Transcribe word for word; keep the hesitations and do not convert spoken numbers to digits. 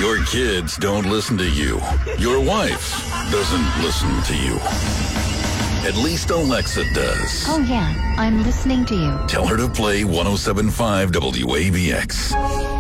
Your kids don't listen to you. Your wife doesn't listen to you. At least Alexa does. Oh, yeah. I'm listening to you. Tell her to play one oh seven point five W A B X.